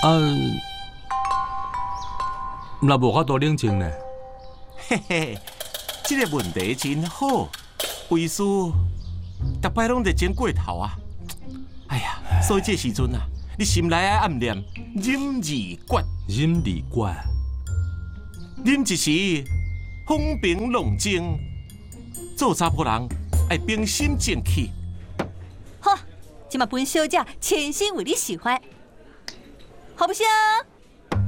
那无法度冷静呢。 嘿嘿，这个问题真好，为师逐摆拢在剪过头啊。哎呀，所以这时阵啊，你心内爱暗念忍二关。 忍二关， 忍一时风平浪静，做查甫人爱平心静气。 好，今嘛本小姐全心为你喜欢，好不香？